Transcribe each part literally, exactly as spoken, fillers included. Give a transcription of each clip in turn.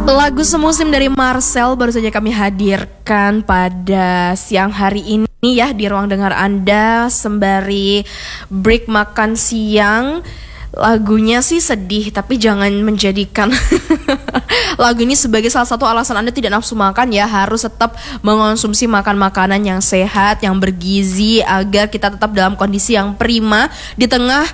Lagu Semusim dari Marcel baru saja kami hadirkan pada siang hari ini ya di ruang dengar Anda sembari break makan siang. Lagunya sih sedih, tapi jangan menjadikan lagu ini sebagai salah satu alasan Anda tidak nafsu makan ya. Harus tetap mengonsumsi makan makanan yang sehat, yang bergizi, agar kita tetap dalam kondisi yang prima di tengah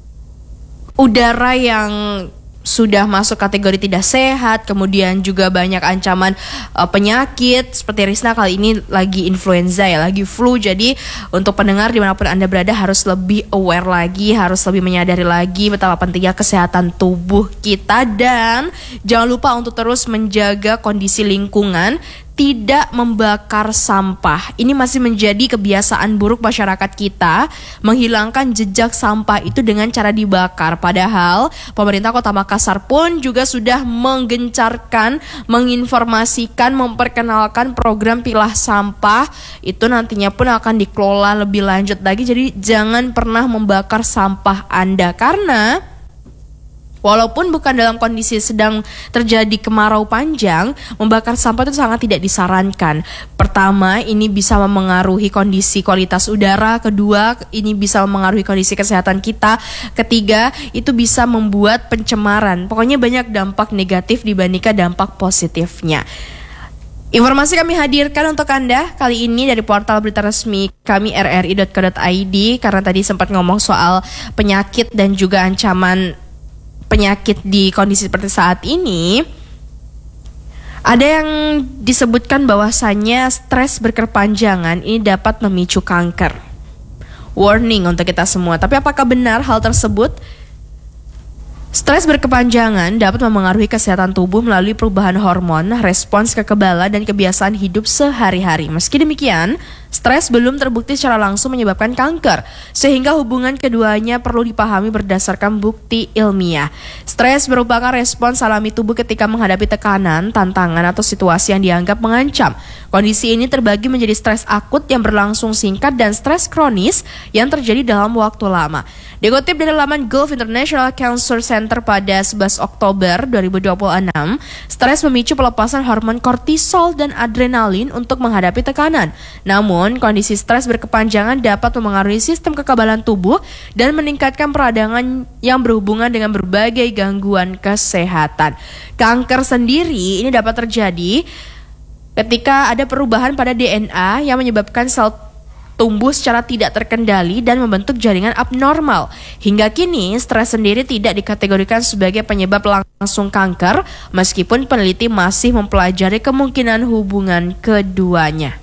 udara yang sudah masuk kategori tidak sehat, kemudian juga banyak ancaman uh, penyakit. Seperti Risna kali ini lagi influenza ya, lagi flu. Jadi untuk pendengar dimanapun Anda berada harus lebih aware lagi, harus lebih menyadari lagi betapa pentingnya kesehatan tubuh kita. Dan jangan lupa untuk terus menjaga kondisi lingkungan, tidak membakar sampah. Ini masih menjadi kebiasaan buruk masyarakat kita, menghilangkan jejak sampah itu dengan cara dibakar. Padahal pemerintah Kota Makassar pun juga sudah menggencarkan, menginformasikan, memperkenalkan program pilah sampah. Itu nantinya pun akan dikelola lebih lanjut lagi. Jadi jangan pernah membakar sampah Anda, karena walaupun bukan dalam kondisi sedang terjadi kemarau panjang, membakar sampah itu sangat tidak disarankan. Pertama, ini bisa memengaruhi kondisi kualitas udara. Kedua, ini bisa memengaruhi kondisi kesehatan kita. Ketiga, itu bisa membuat pencemaran. Pokoknya banyak dampak negatif dibandingkan dampak positifnya. Informasi kami hadirkan untuk Anda kali ini dari portal berita resmi kami r r i dot co dot i d, karena tadi sempat ngomong soal penyakit dan juga ancaman penyakit di kondisi seperti saat ini. Ada yang disebutkan bahwasannya stres berkepanjangan ini dapat memicu kanker. Warning untuk kita semua. Tapi apakah benar hal tersebut? Stres berkepanjangan dapat memengaruhi kesehatan tubuh melalui perubahan hormon, respons kekebalan, dan kebiasaan hidup sehari-hari. Meski demikian, stres belum terbukti secara langsung menyebabkan kanker, sehingga hubungan keduanya perlu dipahami berdasarkan bukti ilmiah. Stres merupakan respons alami tubuh ketika menghadapi tekanan, tantangan, atau situasi yang dianggap mengancam. Kondisi ini terbagi menjadi stres akut yang berlangsung singkat dan stres kronis yang terjadi dalam waktu lama. Dikutip dari laman Gulf International Cancer Center pada sebelas Oktober dua ribu dua puluh enam, stres memicu pelepasan hormon kortisol dan adrenalin untuk menghadapi tekanan. Namun, kondisi stres berkepanjangan dapat memengaruhi sistem kekebalan tubuh dan meningkatkan peradangan yang berhubungan dengan berbagai gangguan kesehatan. Kanker sendiri ini dapat terjadi ketika ada perubahan pada D N A yang menyebabkan sel tumbuh secara tidak terkendali dan membentuk jaringan abnormal. Hingga kini, stres sendiri tidak dikategorikan sebagai penyebab langsung kanker, meskipun peneliti masih mempelajari kemungkinan hubungan keduanya.